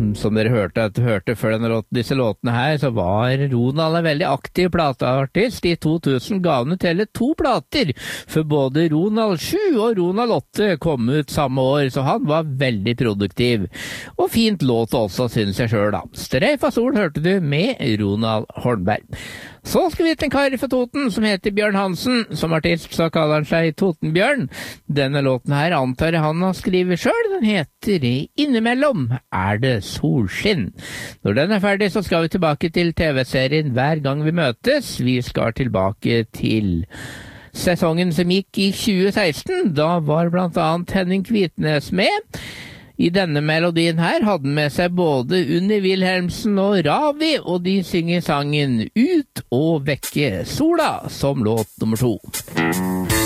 som dere hørte før disse låtene her, så var Ronald en veldig aktiv plateartist. I 2000 ga han ut hele 2 plater, for både Ronald 7 og Ronald 8 kom ut samme år, så han var veldig produktiv. Og fint låt også, synes jeg selv da. Streif av sol hørte du med Ronald Hornberg. Så skal vi til en kar fra Toten som heter Bjørn Hansen. Som artist så kaller han seg Totenbjørn. Denne låten her antar jeg han har skrivet selv. Den heter Innimellom er det solskinn. Når den er ferdig så skal vi tilbake til TV-serien Hver gang vi møtes. Vi skal tilbake til sesongen som gikk i 2016. Da var blant annet Henning Kvitnes med. I denne melodien her hadde han med seg både Unni Wilhelmsen og Ravi, og de synger sangen Ut og vekke sola som låt nummer 2.